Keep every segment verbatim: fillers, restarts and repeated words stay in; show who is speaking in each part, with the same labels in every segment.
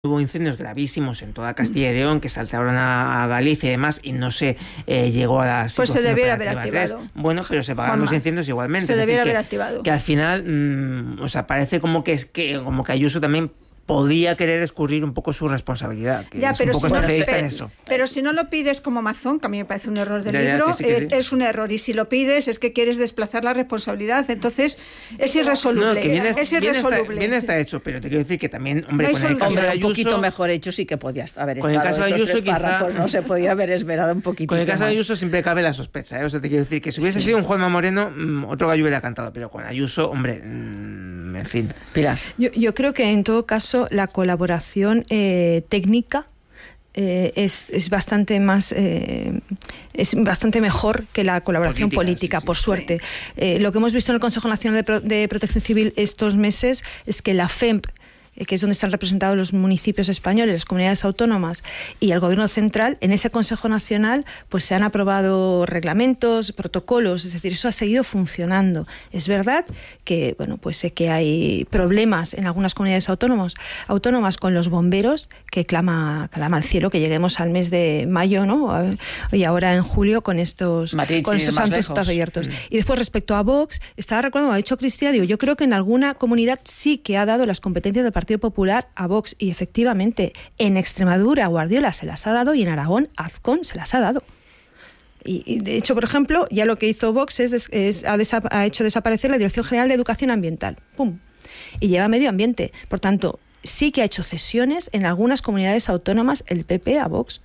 Speaker 1: hubo incendios gravísimos en toda Castilla y León que saltaron a Galicia y demás y no se eh, llegó a la situación.
Speaker 2: Pues se debiera haber activado.
Speaker 1: tres. Bueno, pero se pagaron los incendios igualmente.
Speaker 2: Se debiera haber
Speaker 1: que,
Speaker 2: activado.
Speaker 1: Que al final, mmm, o sea, parece como que es que como que Ayuso también podía querer escurrir un poco su responsabilidad, que
Speaker 2: ya,
Speaker 1: es
Speaker 2: pero
Speaker 1: un poco
Speaker 2: si
Speaker 1: especialista
Speaker 2: no,
Speaker 1: en eso.
Speaker 2: Pero si no lo pides como Mazón, que a mí me parece un error del
Speaker 1: ya, ya,
Speaker 2: libro,
Speaker 1: que sí, que
Speaker 2: eh,
Speaker 1: sí.
Speaker 2: es un error. Y si lo pides es que quieres desplazar la responsabilidad, entonces es irresoluble.
Speaker 1: No, que viene,
Speaker 2: es irresoluble.
Speaker 1: Bien está, está hecho, pero te quiero decir que también, hombre,
Speaker 2: no
Speaker 1: con el caso
Speaker 3: hombre,
Speaker 1: de Ayuso,
Speaker 3: un poquito mejor hecho sí que podía haber
Speaker 1: con
Speaker 3: estado.
Speaker 1: el caso de
Speaker 3: Esos
Speaker 1: Ayuso,
Speaker 3: tres párrafos
Speaker 1: quizá,
Speaker 3: no se podía haber esmerado un poquitito
Speaker 1: con el caso
Speaker 3: más.
Speaker 1: de Ayuso siempre cabe la sospecha, ¿eh? O sea, te quiero decir que si hubiese sí. sido un Juanma Moreno, otro gallo hubiera cantado, pero con Ayuso, hombre, en fin.
Speaker 3: Pilar.
Speaker 4: Yo, yo creo que en todo caso la colaboración eh, técnica eh, es, es bastante más eh, es bastante mejor que la colaboración política, política sí, sí, por suerte. Sí. Eh, lo que hemos visto en el Consejo Nacional de, Pro, de Protección Civil estos meses es que la F E M P, que es donde están representados los municipios españoles, las comunidades autónomas y el Gobierno central, en ese Consejo Nacional pues se han aprobado reglamentos, protocolos, es decir, eso ha seguido funcionando. Es verdad que, bueno, pues sé que hay problemas en algunas comunidades autónomas, autónomas con los bomberos, que clama, clama al cielo que lleguemos al mes de mayo, ¿no? Y ahora en julio con estos,
Speaker 3: Matriz,
Speaker 4: con estos santos lejos. abiertos. Mm. Y después, respecto a Vox, estaba recordando, ha dicho Cristina, digo, yo creo que en alguna comunidad sí que ha dado las competencias del Partido Popular a Vox, y efectivamente en Extremadura Guardiola se las ha dado y en Aragón Azcón se las ha dado. Y, y de hecho, por ejemplo, ya lo que hizo Vox es, es ha, desa, ha hecho desaparecer la Dirección General de Educación Ambiental. ¡Pum! Y lleva medio ambiente. Por tanto, sí que ha hecho cesiones en algunas comunidades autónomas el P P a Vox.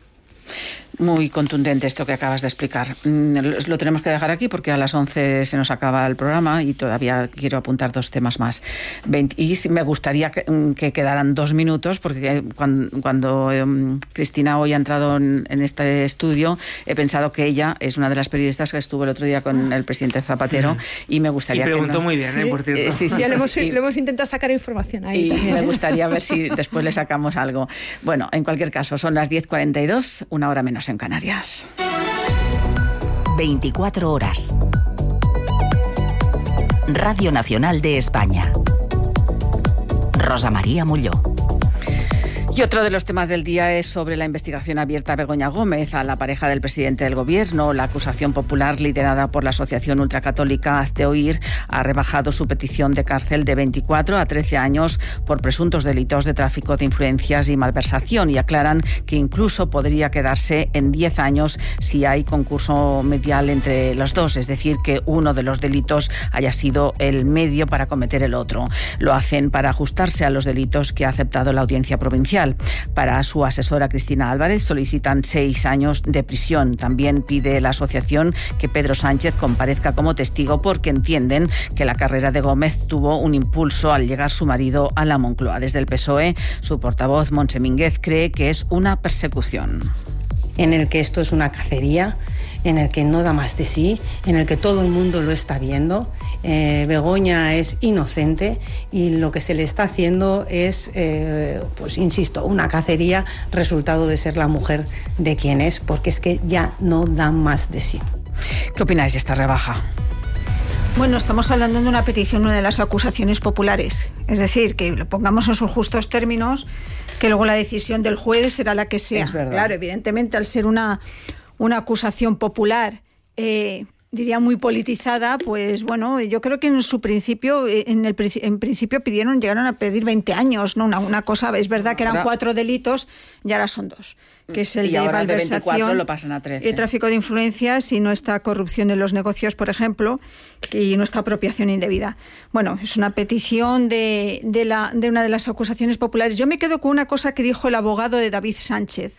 Speaker 3: Muy contundente esto que acabas de explicar. Lo tenemos que dejar aquí porque a las once se nos acaba el programa y todavía quiero apuntar dos temas más. Y me gustaría que, que quedaran dos minutos porque cuando, cuando um, Cristina hoy ha entrado en, en este estudio he pensado que ella es una de las periodistas que estuvo el otro día con el presidente Zapatero y me gustaría
Speaker 1: y preguntó
Speaker 3: que no,
Speaker 1: muy bien,
Speaker 4: sí,
Speaker 1: ¿eh? Por cierto.
Speaker 4: Eh, sí, sí, ya
Speaker 3: sí,
Speaker 4: le, hemos,
Speaker 3: sí.
Speaker 4: le hemos intentado sacar información ahí
Speaker 3: y
Speaker 4: también.
Speaker 3: Me gustaría ver si después le sacamos algo. Bueno, en cualquier caso, son las diez cuarenta y dos, una hora menos en Canarias.
Speaker 5: veinticuatro horas. Radio Nacional de España. Rosa María Molló.
Speaker 3: Y otro de los temas del día es sobre la investigación abierta a Begoña Gómez, a la pareja del presidente del Gobierno. La acusación popular liderada por la Asociación Ultracatólica Hazte Oír ha rebajado su petición de cárcel de veinticuatro a trece años por presuntos delitos de tráfico de influencias y malversación y aclaran que incluso podría quedarse en diez años si hay concurso medial entre los dos, es decir, que uno de los delitos haya sido el medio para cometer el otro. Lo hacen para ajustarse a los delitos que ha aceptado la Audiencia Provincial. Para su asesora Cristina Álvarez solicitan seis años de prisión. También pide la asociación que Pedro Sánchez comparezca como testigo porque entienden que la carrera de Gómez tuvo un impulso al llegar su marido a la Moncloa. Desde el P S O E, su portavoz Montse Mínguez cree que es una persecución.
Speaker 6: En el que esto es una cacería, en el que no da más de sí, en el que todo el mundo lo está viendo. Eh, Begoña es inocente y lo que se le está haciendo es, eh, pues insisto, una cacería resultado de ser la mujer de quien es, porque es que ya no da más de sí.
Speaker 3: ¿Qué opináis de esta rebaja?
Speaker 2: Bueno, estamos hablando de una petición, una de las acusaciones populares. Es decir, que lo pongamos en sus justos términos, que luego la decisión del juez será la que sea.
Speaker 3: Es verdad.
Speaker 2: Claro, evidentemente, al ser una, una acusación popular, eh, diría muy politizada, pues bueno, yo creo que en su principio, en el en principio pidieron, llegaron a pedir veinte años, ¿no? Una, una cosa, es verdad que eran ahora, cuatro delitos y ahora son dos, que es el
Speaker 3: y
Speaker 2: de
Speaker 3: ahora
Speaker 2: malversación,
Speaker 3: de veinticuatro lo pasan a trece.
Speaker 2: Y tráfico de influencias y no está corrupción en los negocios, por ejemplo, y no está apropiación indebida. Bueno, es una petición de, de, la, de una de las acusaciones populares. Yo me quedo con una cosa que dijo el abogado de David Sánchez,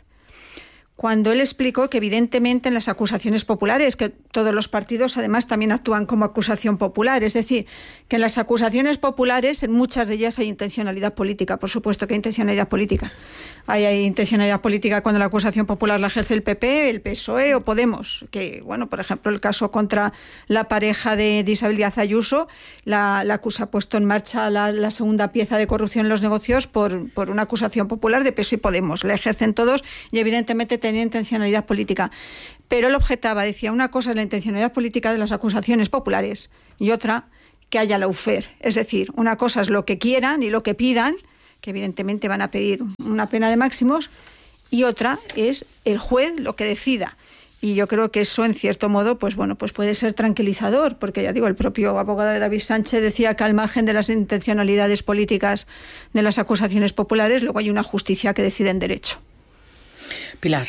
Speaker 2: cuando él explicó que evidentemente en las acusaciones populares, que todos los partidos además también actúan como acusación popular, es decir, que en las acusaciones populares, en muchas de ellas hay intencionalidad política, por supuesto que hay intencionalidad política. Hay, hay intencionalidad política cuando la acusación popular la ejerce el P P, el P S O E o Podemos, que, bueno, por ejemplo, el caso contra la pareja de, de Isabel Díaz Ayuso, la, la acusa ha puesto en marcha la, la segunda pieza de corrupción en los negocios por, por una acusación popular de P S O E y Podemos. La ejercen todos y evidentemente tenía intencionalidad política. Pero él objetaba, decía, una cosa es la intencionalidad política de las acusaciones populares y otra que haya lawfare. Es decir, una cosa es lo que quieran y lo que pidan, que evidentemente van a pedir una pena de máximos, y otra es el juez lo que decida. Y yo creo que eso, en cierto modo, pues bueno, pues puede ser tranquilizador, porque ya digo, el propio abogado de David Sánchez decía que al margen de las intencionalidades políticas de las acusaciones populares, luego hay una justicia que decide en derecho.
Speaker 3: Pilar.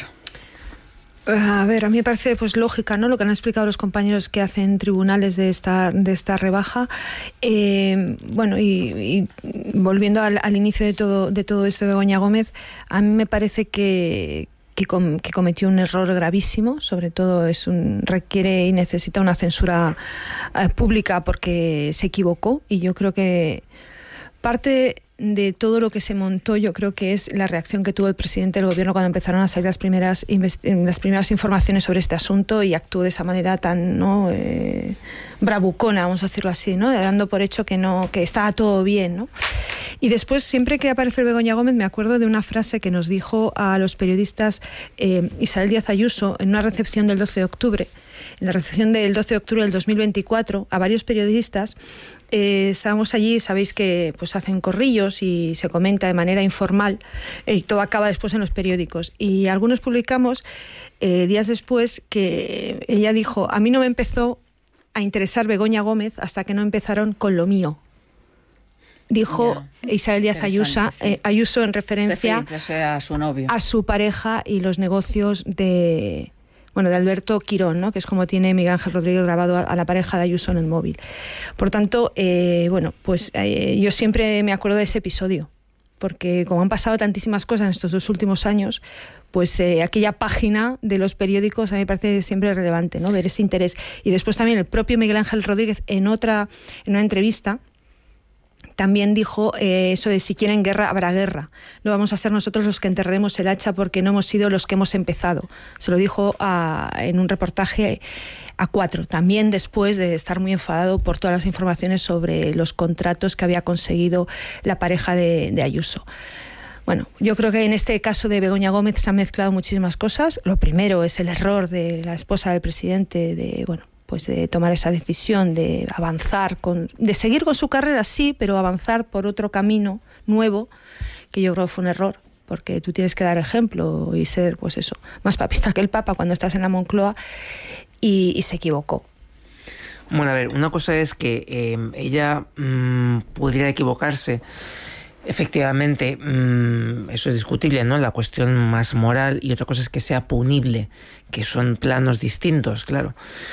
Speaker 4: A ver, a mí me parece pues lógica, ¿no?, lo que han explicado los compañeros que hacen tribunales de esta de esta rebaja. Eh, bueno, y, y volviendo al, al inicio de todo de todo esto de Begoña Gómez, a mí me parece que Que, com, que cometió un error gravísimo, sobre todo es un, requiere y necesita una censura eh, pública porque se equivocó, y yo creo que parte de todo lo que se montó, yo creo que es la reacción que tuvo el presidente del gobierno cuando empezaron a salir las primeras las primeras informaciones sobre este asunto, y actuó de esa manera tan no eh, bravucona, vamos a decirlo así, ¿no?, dando por hecho que no que estaba todo bien, ¿no? Y después, siempre que aparece Begoña Gómez, me acuerdo de una frase que nos dijo a los periodistas eh, Isabel Díaz Ayuso en una recepción del doce de octubre. En la recepción del doce de octubre del dos mil veinticuatro, a varios periodistas, eh, estábamos allí, sabéis que pues hacen corrillos y se comenta de manera informal, eh, y todo acaba después en los periódicos. Y algunos publicamos eh, días después que ella dijo: a mí no me empezó a interesar Begoña Gómez hasta que no empezaron con lo mío. Dijo yeah. Isabel Díaz Ayuso, sí. eh, Ayuso en referencia
Speaker 3: a su novio,
Speaker 4: a su pareja y los negocios de bueno de Alberto Quirón, ¿no?, que es como tiene Miguel Ángel Rodríguez grabado a, a la pareja de Ayuso en el móvil. Por tanto, eh, bueno, pues eh, yo siempre me acuerdo de ese episodio, porque como han pasado tantísimas cosas en estos dos últimos años, pues eh, aquella página de los periódicos a mí me parece siempre relevante, ¿no?, ver ese interés. Y después también el propio Miguel Ángel Rodríguez en otra en una entrevista también dijo eh, eso de: si quieren guerra, habrá guerra. No vamos a ser nosotros los que enterremos el hacha porque no hemos sido los que hemos empezado. Se lo dijo a, en un reportaje a Cuatro, también después de estar muy enfadado por todas las informaciones sobre los contratos que había conseguido la pareja de, de Ayuso. Bueno, yo creo que en este caso de Begoña Gómez se han mezclado muchísimas cosas. Lo primero es el error de la esposa del presidente de, bueno, pues de tomar esa decisión de avanzar, con, de seguir con su carrera, sí, pero avanzar por otro camino nuevo, que yo creo que fue un error, porque tú tienes que dar ejemplo y ser, pues eso, más papista que el Papa cuando estás en la Moncloa, y, y se equivocó.
Speaker 1: Bueno, a ver, una cosa es que eh, ella mmm, pudiera equivocarse. Efectivamente, mmm, eso es discutible, ¿no?, la cuestión más moral, y otra cosa es que sea punible, que son planos distintos, claro.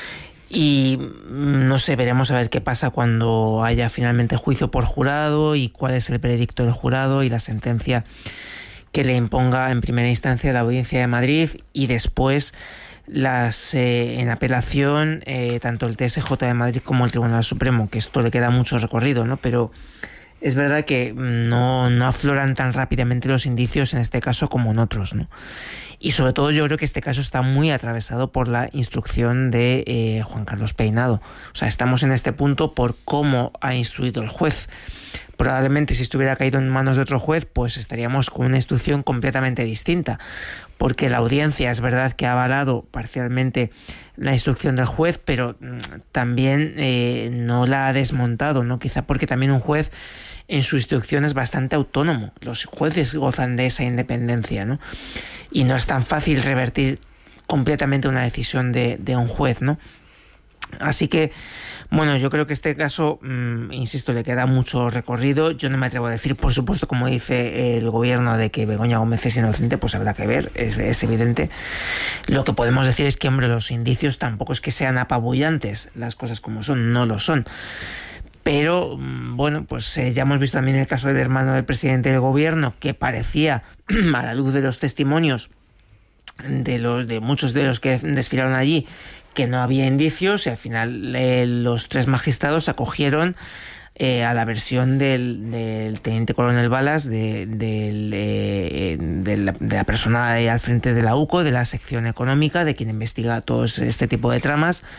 Speaker 1: Y no sé, veremos a ver qué pasa cuando haya finalmente juicio por jurado y cuál es el veredicto del jurado y la sentencia que le imponga en primera instancia la Audiencia de Madrid, y después las eh, en apelación eh, tanto el T S J de Madrid como el Tribunal Supremo, que esto le queda mucho recorrido, ¿no? Pero es verdad que no, no afloran tan rápidamente los indicios en este caso como en otros, ¿no? Y sobre todo yo creo que este caso está muy atravesado por la instrucción de eh, Juan Carlos Peinado. O sea, estamos en este punto por cómo ha instruido el juez. Probablemente si estuviera caído en manos de otro juez, pues estaríamos con una instrucción completamente distinta, porque la audiencia es verdad que ha avalado parcialmente la instrucción del juez, pero también eh, no la ha desmontado, ¿no? Quizá porque también un juez en su instrucción es bastante autónomo. Los jueces gozan de esa independencia, ¿no? Y no es tan fácil revertir completamente una decisión de, de un juez, ¿no? Así que, bueno, yo creo que este caso, mmm, insisto, le queda mucho recorrido. Yo no me atrevo a decir, por supuesto, como dice el gobierno, de que Begoña Gómez es inocente, pues habrá que ver, es, es evidente. Lo que podemos decir es que, hombre, los indicios tampoco es que sean apabullantes, las cosas como son, no lo son. Pero, bueno, pues eh, ya hemos visto también el caso del hermano del presidente del gobierno, que parecía, a la luz de los testimonios de los de muchos de los que desfilaron allí, que no había indicios, y al final eh, los tres magistrados acogieron eh, a la versión del, del teniente coronel Balas, de, del, eh, de, la, de la persona al frente de la U C O, de la sección económica, de quien investiga todo este tipo de tramas,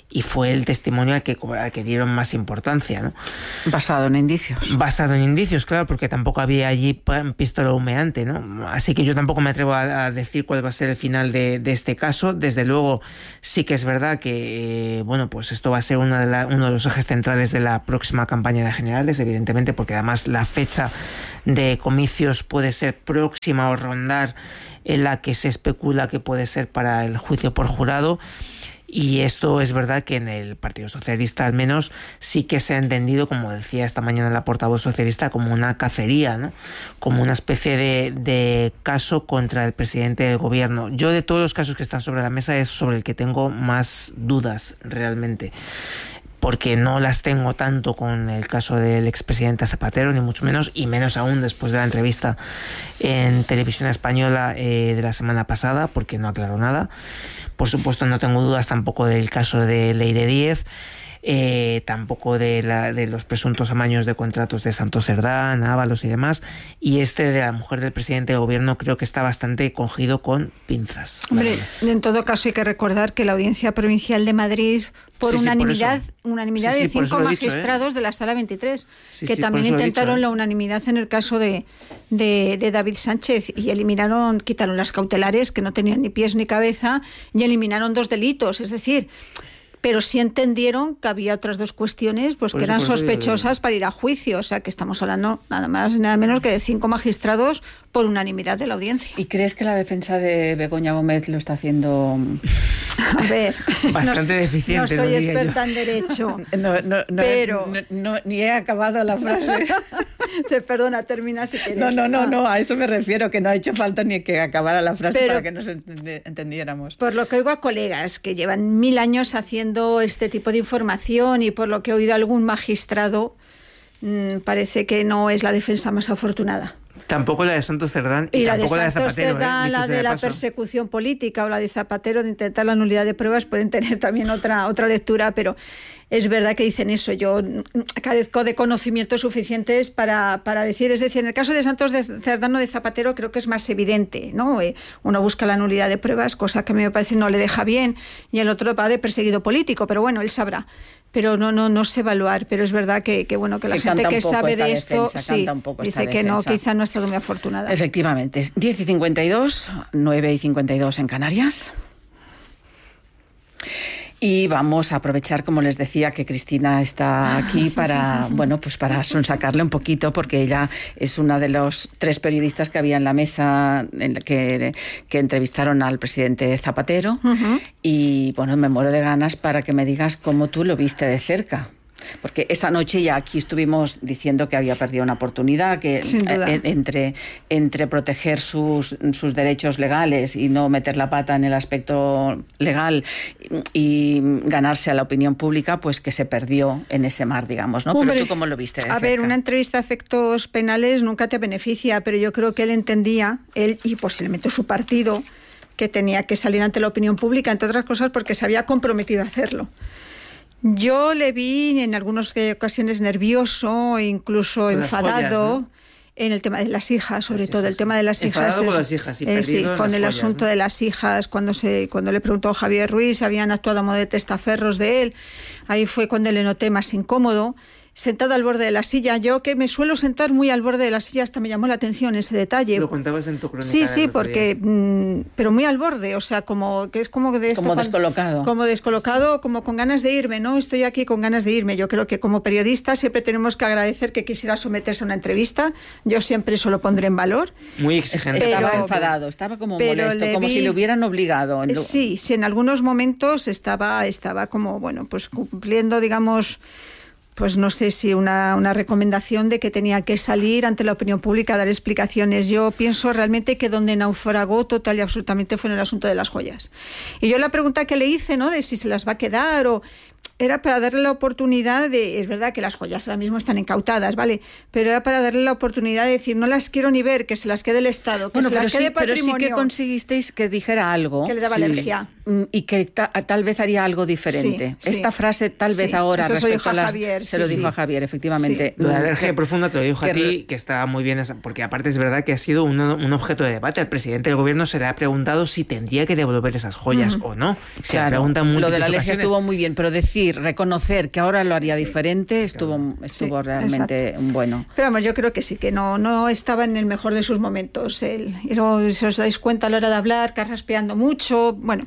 Speaker 1: y fue el testimonio al que, al que dieron más importancia, ¿no?
Speaker 3: Basado en indicios.
Speaker 1: Basado en indicios, claro, porque tampoco había allí pistola humeante, ¿no? Así que yo tampoco me atrevo a, a decir cuál va a ser el final de, de este caso. Desde luego sí que es verdad que, eh, bueno, pues esto va a ser una de la, uno de los ejes centrales de la próxima campaña de generales, evidentemente, porque además la fecha de comicios puede ser próxima o rondar en la que se especula que puede ser para el juicio por jurado. Y esto es verdad que en el Partido Socialista al menos sí que se ha entendido, como decía esta mañana la portavoz socialista, como una cacería, ¿no? Como una especie de, de caso contra el presidente del gobierno. Yo, de todos los casos que están sobre la mesa, es sobre el que tengo más dudas realmente, porque no las tengo tanto con el caso del expresidente Zapatero, ni mucho menos, y menos aún después de la entrevista en Televisión Española eh, de la semana pasada, porque no aclaró nada. Por supuesto, no tengo dudas tampoco del caso de Leire Díez, eh, tampoco de, la, de los presuntos amaños de contratos de Santos Cerdán, Ábalos y demás, y este de la mujer del presidente del gobierno creo que está bastante cogido con pinzas.
Speaker 2: Hombre, en todo caso hay que recordar que la Audiencia Provincial de Madrid, por sí, unanimidad, sí, por unanimidad sí, sí, de cinco magistrados dicho, ¿eh? de la Sala veintitrés, sí, que sí, también intentaron dicho, ¿eh? la unanimidad en el caso de, de, de David Sánchez, y eliminaron, quitaron las cautelares que no tenían ni pies ni cabeza, y eliminaron dos delitos, es decir, pero sí entendieron que había otras dos cuestiones pues que eran sospechosas para ir a juicio, o sea que estamos hablando nada más nada menos que de cinco magistrados por unanimidad de la audiencia.
Speaker 3: ¿Y crees que la defensa de Begoña Gómez lo está haciendo?
Speaker 2: A ver,
Speaker 1: bastante
Speaker 2: no,
Speaker 1: deficiente.
Speaker 2: No soy
Speaker 1: no
Speaker 2: experta
Speaker 1: yo.
Speaker 2: en derecho,
Speaker 3: no, no, no,
Speaker 2: pero
Speaker 3: no, no, ni he acabado la frase.
Speaker 2: Te perdona, termina si quieres.
Speaker 3: No, no, no, no, a eso me refiero, que no ha hecho falta ni que acabara la frase
Speaker 2: pero,
Speaker 3: para que nos entendiéramos.
Speaker 2: Por lo que oigo a colegas que llevan mil años haciendo este tipo de información, y por lo que he oído a algún magistrado, mmm, parece que no es la defensa más afortunada.
Speaker 1: Tampoco la de Santos Cerdán y,
Speaker 2: y la
Speaker 1: tampoco
Speaker 2: de
Speaker 1: la de
Speaker 2: Santos
Speaker 1: Zapatero.
Speaker 2: Cerdán,
Speaker 1: ¿eh?
Speaker 2: la de, de la paso. persecución política, o la de Zapatero de intentar la nulidad de pruebas, pueden tener también otra, otra lectura, pero es verdad que dicen eso. Yo carezco de conocimientos suficientes para, para decir, es decir, en el caso de Santos de Cerdán o de Zapatero creo que es más evidente, ¿no? Eh, uno busca la nulidad de pruebas, cosa que a mí me parece no le deja bien, y el otro va de perseguido político, pero bueno, él sabrá. Pero no no no sé evaluar, pero es verdad que, que bueno que la
Speaker 3: que
Speaker 2: gente que sabe de esto
Speaker 3: defensa,
Speaker 2: sí, dice que no, quizá no ha estado muy afortunada.
Speaker 3: Efectivamente. diez y cincuenta y dos, nueve y cincuenta y dos en Canarias. Y vamos a aprovechar, como les decía, que Cristina está aquí para, bueno, pues para sonsacarle un poquito, porque ella es una de los tres periodistas que había en la mesa en la que, que entrevistaron al presidente Zapatero. Uh-huh. Y bueno, me muero de ganas para que me digas cómo tú lo viste de cerca. Porque esa noche ya aquí estuvimos diciendo que había perdido una oportunidad, que eh, entre, entre proteger sus, sus derechos legales y no meter la pata en el aspecto legal y ganarse a la opinión pública, pues que se perdió en ese mar, digamos, ¿no?
Speaker 2: Hombre,
Speaker 3: pero tú, ¿cómo lo viste de
Speaker 2: a
Speaker 3: cerca?
Speaker 2: ver, una entrevista a efectos penales nunca te beneficia, pero yo creo que él entendía, él y posiblemente su partido, que tenía que salir ante la opinión pública, entre otras cosas porque se había comprometido a hacerlo. Yo le vi en algunas ocasiones nervioso, incluso con enfadado, joyas, ¿no? En el tema de las hijas, sobre las todo hijas, el tema de las hijas.
Speaker 1: Enfadado con las hijas y
Speaker 2: eh, sí, con el
Speaker 1: joyas,
Speaker 2: asunto
Speaker 1: ¿no?
Speaker 2: de las hijas, cuando se cuando le preguntó Javier Ruiz si habían actuado a modo de testaferros de él, ahí fue cuando le noté más incómodo. Sentado al borde de la silla, yo que me suelo sentar muy al borde de la silla, hasta me llamó la atención ese detalle.
Speaker 1: Lo contabas en tu crónica.
Speaker 2: Sí, sí, porque, mmm, pero muy al borde, o sea, como que es como de esto,
Speaker 3: como descolocado.
Speaker 2: Como descolocado, como con ganas de irme, ¿no? Estoy aquí con ganas de irme. Yo creo que como periodista siempre tenemos que agradecer que quisiera someterse a una entrevista. Yo siempre eso lo pondré en valor.
Speaker 1: Muy exigente.
Speaker 3: Pero, estaba enfadado, estaba como molesto, como vi, si le hubieran obligado.
Speaker 2: ¿no? Sí, sí, en algunos momentos estaba, estaba como, bueno, pues cumpliendo, digamos, pues no sé si una, una recomendación de que tenía que salir ante la opinión pública a dar explicaciones. Yo pienso realmente que donde naufragó total y absolutamente fue en el asunto de las joyas. Y yo la pregunta que le hice, ¿no?, de si se las va a quedar o... era para darle la oportunidad de, es verdad que las joyas ahora mismo están incautadas, ¿vale? Pero era para darle la oportunidad de decir, no las quiero ni ver, que se las quede el Estado, que
Speaker 3: bueno,
Speaker 2: se las
Speaker 3: sí,
Speaker 2: quede patrimonio.
Speaker 3: Pero sí que conseguisteis que dijera algo.
Speaker 2: Que le daba
Speaker 3: sí,
Speaker 2: alergia.
Speaker 3: Y que ta, tal vez haría algo diferente.
Speaker 2: Sí,
Speaker 3: Esta
Speaker 2: sí.
Speaker 3: frase, tal vez
Speaker 2: sí,
Speaker 3: ahora,
Speaker 2: eso
Speaker 3: respecto
Speaker 2: se lo dijo
Speaker 3: a las...
Speaker 2: a Javier.
Speaker 3: Se
Speaker 2: sí,
Speaker 3: lo
Speaker 2: sí.
Speaker 3: dijo a Javier, efectivamente.
Speaker 1: Sí. La alergia
Speaker 3: que,
Speaker 1: profunda te lo dijo
Speaker 3: que,
Speaker 1: a ti, que estaba muy bien, porque aparte es verdad que ha sido un, un objeto de debate. Al presidente del gobierno se le ha preguntado si tendría que devolver esas joyas uh-huh. o no. Se
Speaker 3: claro,
Speaker 1: pregunta
Speaker 3: lo de la alergia estuvo muy bien, pero decir, reconocer que ahora lo haría sí. diferente, estuvo, claro. estuvo sí, realmente exacto. bueno.
Speaker 2: Pero vamos, yo creo que sí, que no, no estaba en el mejor de sus momentos. Él, si os dais cuenta a la hora de hablar, carraspeando mucho, bueno...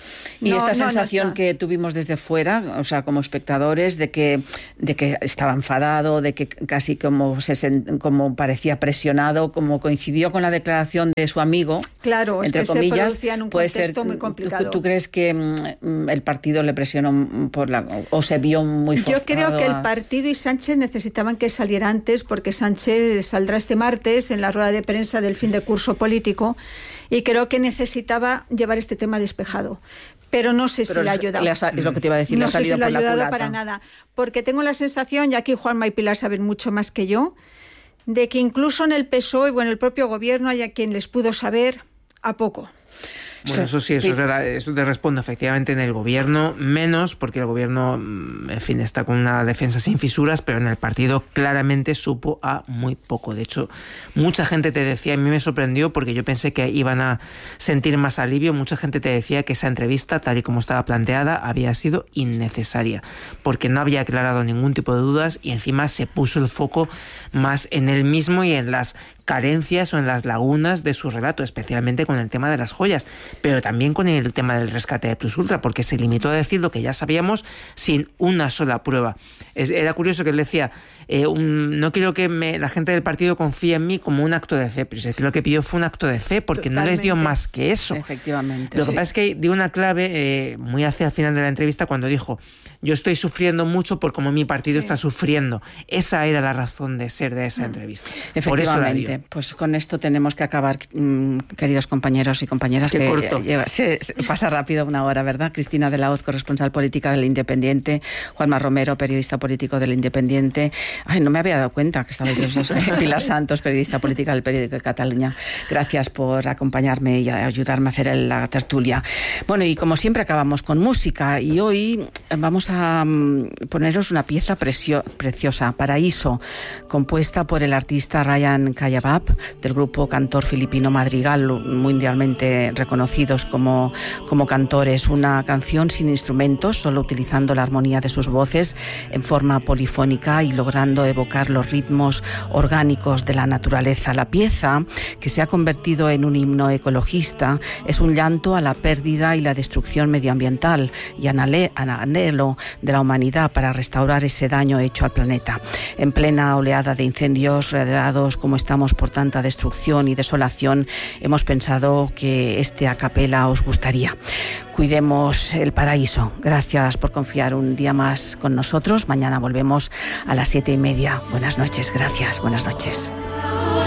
Speaker 3: Y
Speaker 2: no,
Speaker 3: esta
Speaker 2: no,
Speaker 3: sensación
Speaker 2: no
Speaker 3: que tuvimos desde fuera, o sea, como espectadores, de que, de que estaba enfadado, de que casi como, se, como parecía presionado, como coincidió con la declaración de su amigo,
Speaker 2: claro,
Speaker 3: entre
Speaker 2: es que
Speaker 3: comillas,
Speaker 2: se producía en un
Speaker 3: puede
Speaker 2: contexto
Speaker 3: ser,
Speaker 2: muy complicado.
Speaker 3: ¿tú, ¿Tú crees que mm, el partido le presionó por la, o se vio muy forzado?
Speaker 2: Yo creo que
Speaker 3: a...
Speaker 2: el partido y Sánchez necesitaban que saliera antes, porque Sánchez saldrá este martes en la rueda de prensa del fin de curso político, y creo que necesitaba llevar este tema despejado. Pero no sé
Speaker 3: Pero
Speaker 2: si le ha ayudado.
Speaker 3: Es lo que te iba a decir,
Speaker 2: no
Speaker 3: le ha salido
Speaker 2: sé si le ha
Speaker 3: por
Speaker 2: ayudado
Speaker 3: la
Speaker 2: para nada. Porque tengo la sensación, y aquí Juanma y Pilar saben mucho más que yo, de que incluso en el P S O E o en el propio gobierno hay a quien les pudo saber a poco.
Speaker 1: Bueno, eso sí, eso es verdad, eso te respondo efectivamente en el gobierno, menos porque el gobierno, en fin, está con una defensa sin fisuras, pero en el partido claramente supo a muy poco. De hecho, mucha gente te decía, a mí me sorprendió porque yo pensé que iban a sentir más alivio, mucha gente te decía que esa entrevista, tal y como estaba planteada, había sido innecesaria, porque no había aclarado ningún tipo de dudas y encima se puso el foco más en él mismo y en las carencias o en las lagunas de su relato, especialmente con el tema de las joyas, pero también con el tema del rescate de Plus Ultra, porque se limitó a decir lo que ya sabíamos sin una sola prueba. Es, era curioso que él decía, eh, un, no quiero que me, la gente del partido confíe en mí como un acto de fe, pero es que lo que pidió fue un acto de fe, porque Totalmente. no les dio más que eso.
Speaker 3: Efectivamente.
Speaker 1: Lo
Speaker 3: sí.
Speaker 1: que pasa es que dio una clave eh, muy hacia el final de la entrevista cuando dijo, yo estoy sufriendo mucho por cómo mi partido sí. está sufriendo. Esa era la razón de ser de esa mm. entrevista.
Speaker 3: Efectivamente. Pues con esto tenemos que acabar, queridos compañeros y compañeras.
Speaker 1: Qué
Speaker 3: que
Speaker 1: corto.
Speaker 3: Lleva, se, se pasa rápido una hora, ¿verdad? Cristina de la Hoz, corresponsal política del Independiente, Juanma Romero, periodista político del Independiente. Ay, no me había dado cuenta que estabais los dos. Pilar Santos, periodista política del Periódico de Cataluña. Gracias por acompañarme y ayudarme a hacer la tertulia. Bueno, y como siempre acabamos con música y hoy vamos a poneros una pieza precio, preciosa, Paraíso, compuesta por el artista Ryan Cayabab, del grupo cantor filipino Madrigal, mundialmente reconocidos como, como cantores. Una canción sin instrumentos, solo utilizando la armonía de sus voces en forma polifónica y logrando evocar los ritmos orgánicos de la naturaleza. La pieza, que se ha convertido en un himno ecologista, es un llanto a la pérdida y la destrucción medioambiental y an anhelo de la humanidad para restaurar ese daño hecho al planeta. En plena oleada de incendios, rodeados como estamos por tanta destrucción y desolación, hemos pensado que este a capela os gustaría. Cuidemos el paraíso. Gracias por confiar un día más con nosotros. Mañana volvemos a las siete y media. Buenas noches. Gracias. Buenas noches.